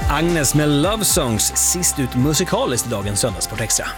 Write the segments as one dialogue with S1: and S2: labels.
S1: Agnes med Love Songs, sist ut musikaliskt i dagens Söndagssport Extra.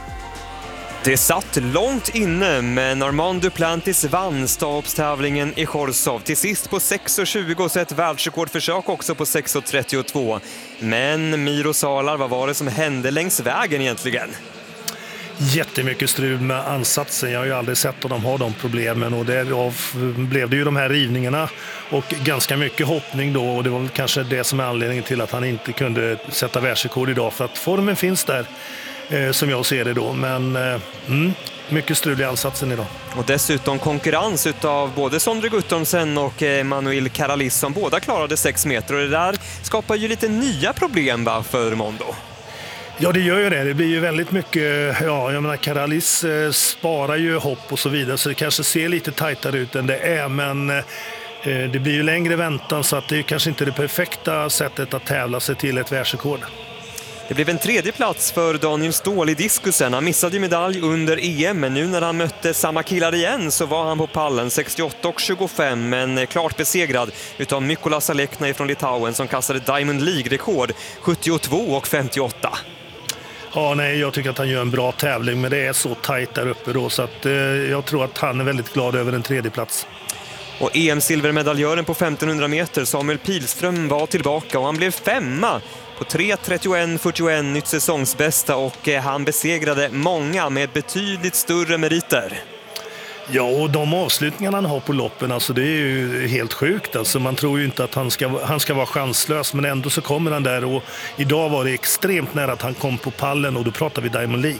S2: Det satt långt inne, men Armand Duplantis vann stavstävlingen i Chorzów. Till sist på 6.20 och ett världsrekordförsök också på 6.32. Men Miro Salar, vad var det som hände längs vägen egentligen?
S3: Jättemycket strul med ansatsen. Jag har ju aldrig sett att de har de problemen, och därav blev det ju de här rivningarna och ganska mycket hoppning då, och det var väl kanske det som är anledningen till att han inte kunde sätta världsrekord idag, för att formen finns där som jag ser det då, men mycket strul i ansatsen idag.
S2: Och dessutom konkurrens utav både Sondre Guttormsen och Manuel Karalis som båda klarade 6 meter, och det där skapar ju lite nya problem för Mondo.
S3: Ja, det gör ju det. Det blir ju väldigt mycket, jag menar Karalis sparar ju hopp och så vidare, så det kanske ser lite tajtare ut än det är, men det blir ju längre väntan, så att det är kanske inte det perfekta sättet att tävla sig till ett världsrekord.
S2: Det blev en 3:e plats för Daniel Ståhl i diskusen. Han missade ju medalj under EM, men nu när han mötte samma killar igen så var han på pallen 68,25, men klart besegrad utav Mykola Salekna från Litauen som kastade Diamond League-rekord 72,58.
S3: Ja, nej, jag tycker att han gör en bra tävling, men det är så tajt där uppe då, så att jag tror att han är väldigt glad över en 3:e plats.
S2: Och EM-silvermedaljören på 1500 meter, Samuel Pilström, var tillbaka och han blev 5:a på 3:31,41, nytt säsongsbästa, och han besegrade många med betydligt större meriter.
S3: Ja, och de avslutningarna han har på loppen, alltså det är ju helt sjukt. Alltså man tror ju inte att han ska vara chanslös, men ändå så kommer han där, och idag var det extremt nära att han kom på pallen, och då pratar vi Diamond League.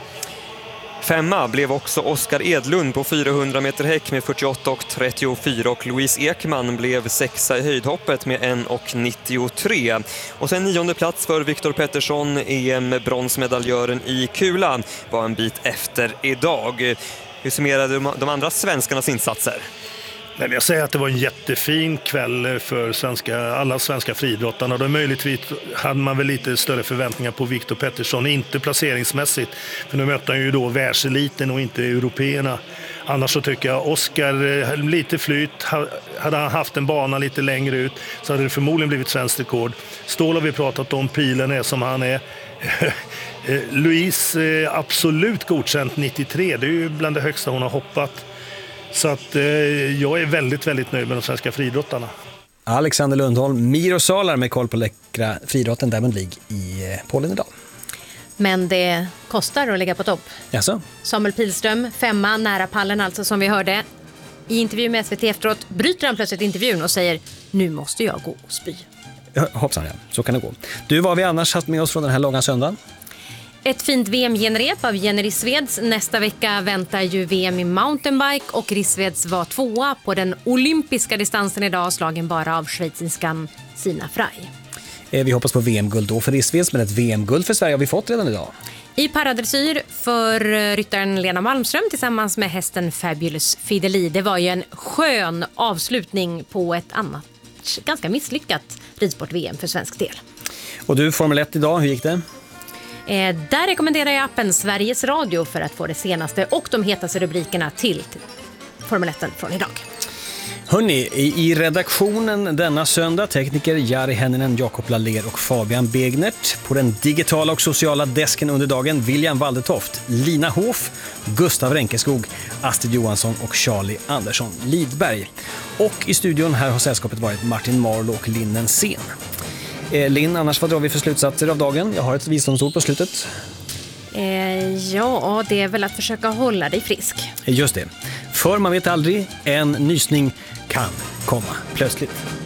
S2: 5:a blev också Oskar Edlund på 400 meter häck med 48,34, och Louise Ekman blev 6:a i höjdhoppet med 1,93. Och sen 9:e plats för Viktor Pettersson, EM-bronsmedaljören i kula, var en bit efter idag. Hur summerade de andra svenskarnas insatser?
S3: Men jag säger att det var en jättefin kväll för alla svenska friidrottarna. Då möjligtvis hade man väl lite större förväntningar på Viktor Pettersson, inte placeringsmässigt. För nu mötte han ju då världseliten och inte européerna. Annars så tycker jag Oskar, lite flyt, hade han haft en bana lite längre ut så hade det förmodligen blivit svenskt rekord. Ståhl har vi pratat om, pilen är som han är. Louise absolut godkänt 93, det är ju bland det högsta hon har hoppat. Så att jag är väldigt, väldigt nöjd med de svenska friidrottarna.
S1: Alexander Lundholm, Miro Salar med koll på läckra friidrotten Diamond League i Polen idag.
S4: Men det kostar att ligga på topp.
S1: Jaså?
S4: Samuel Pilström, 5:a, nära pallen alltså, som vi hörde. I intervju med SVT efteråt bryter han plötsligt intervjun och säger: nu måste jag gå och spy.
S1: Hoppsan, ja. Så kan det gå. Du, vad har vi annars haft med oss från den här långa söndagen?
S4: Ett fint VM-genrep av Jenny Rissveds. Nästa vecka väntar ju VM i mountainbike, och Rissveds var 2:a på den olympiska distansen idag, slagen bara av schweizinskan Sina Frey.
S1: Vi hoppas på VM-guld då för Rissveds, men ett VM-guld för Sverige har vi fått redan idag.
S4: I paradressyr för ryttaren Lena Malmström tillsammans med hästen Fabulous Fideli. Det var ju en skön avslutning på ett annat ganska misslyckat ridsport-VM för svensk del.
S1: Och du, Formel 1 idag, hur gick det?
S4: Där rekommenderar jag appen Sveriges Radio för att få det senaste och de hetaste rubrikerna till Formel 1 från idag.
S1: Hörrni, i redaktionen denna söndag tekniker Jari Henninen, Jakob Laller och Fabian Begnert. På den digitala och sociala desken under dagen William Waldetoft, Lina Hof, Gustav Renkeskog, Astrid Johansson och Charlie Andersson Lidberg. Och i studion här har sällskapet varit Martin Marlo och Linnen Sen. Linn, annars vad drar vi för slutsatser av dagen? Jag har ett visdomsord på slutet.
S4: Ja, det är väl att försöka hålla dig frisk.
S1: Just det. För man vet aldrig, en nysning kan komma plötsligt.